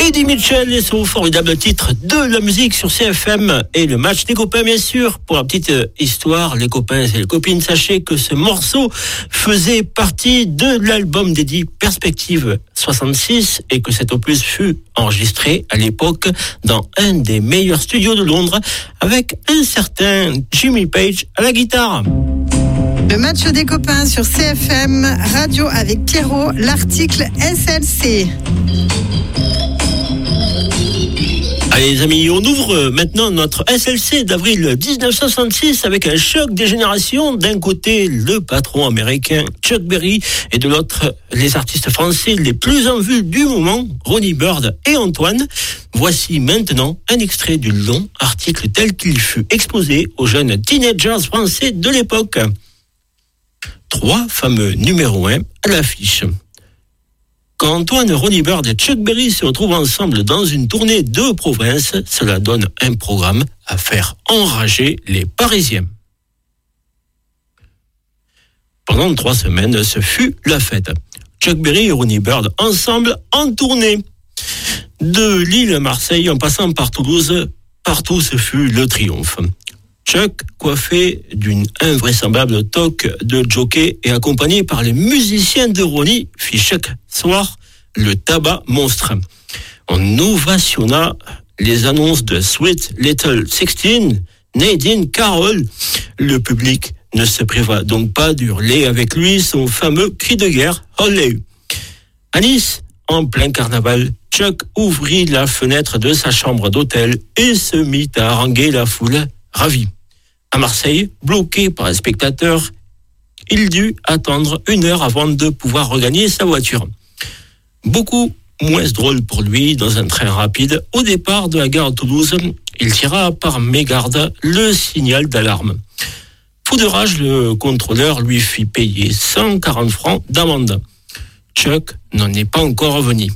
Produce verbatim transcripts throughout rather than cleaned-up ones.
Eddie Mitchell et son formidable titre de la musique sur C F M et le match des copains, bien sûr. Pour la petite histoire, les copains et les copines, sachez que ce morceau faisait partie de l'album d'Eddie Perspective soixante-six et que cet opus fut enregistré à l'époque dans un des meilleurs studios de Londres avec un certain Jimmy Page à la guitare. Le match des copains sur C F M Radio avec Pierrot, l'article S L C. Allez les amis, on ouvre maintenant notre S L C d'avril dix-neuf cent soixante-six avec un choc des générations. D'un côté, le patron américain Chuck Berry et de l'autre, les artistes français les plus en vue du moment, Ronnie Bird et Antoine. Voici maintenant un extrait du long article tel qu'il fut exposé aux jeunes teenagers français de l'époque. Trois fameux numéros un à l'affiche. Quand Antoine, Ronnie Bird et Chuck Berry se retrouvent ensemble dans une tournée de province, cela donne un programme à faire enrager les Parisiens. Pendant trois semaines, ce fut la fête. Chuck Berry et Ronnie Bird ensemble en tournée. De Lille à Marseille, en passant par Toulouse, partout ce fut le triomphe. Chuck, coiffé d'une invraisemblable toque de jockey et accompagné par les musiciens de Ronnie, fit chaque soir le tabac monstre. On ovationna les annonces de Sweet Little sixteen, Nadine Carroll. Le public ne se priva donc pas d'hurler avec lui son fameux cri de guerre « Olé !» À Nice, en plein carnaval, Chuck ouvrit la fenêtre de sa chambre d'hôtel et se mit à haranguer la foule ravie. À Marseille, bloqué par un spectateur, il dut attendre une heure avant de pouvoir regagner sa voiture. Beaucoup moins drôle pour lui, dans un train rapide, au départ de la gare de Toulouse, il tira par mégarde le signal d'alarme. Fou de rage, le contrôleur lui fit payer cent quarante francs d'amende. Chuck n'en est pas encore revenu.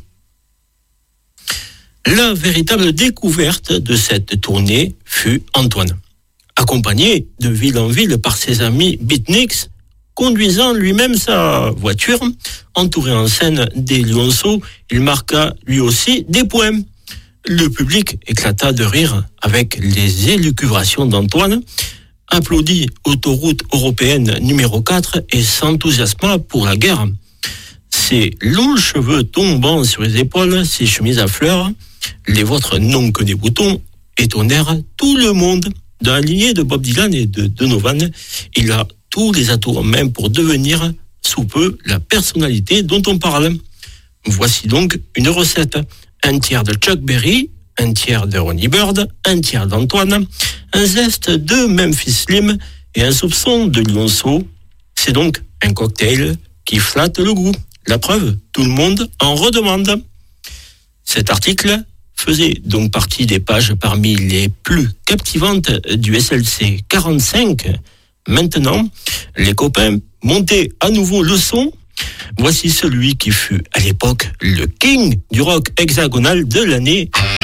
La véritable découverte de cette tournée fut Antoine. Accompagné de ville en ville par ses amis beatniks, conduisant lui-même sa voiture, entouré en scène des lionceaux, il marqua lui aussi des points. Le public éclata de rire avec les élucubrations d'Antoine, applaudit autoroute européenne numéro quatre et s'enthousiasma pour la guerre. Ses longs cheveux tombant sur les épaules, ses chemises à fleurs, les vôtres n'ont que des boutons, étonnèrent tout le monde. Dans la lignée de Bob Dylan et de Donovan, il a tous les atouts en main pour devenir sous peu la personnalité dont on parle. Voici donc une recette. Un tiers de Chuck Berry, un tiers de Ronnie Bird, un tiers d'Antoine, un zeste de Memphis Slim et un soupçon de lionceau. C'est donc un cocktail qui flatte le goût. La preuve, tout le monde en redemande. Cet article faisait donc partie des pages parmi les plus captivantes du S L C quarante-cinq. Maintenant, les copains montaient à nouveau le son. Voici celui qui fut à l'époque le king du rock hexagonal de l'année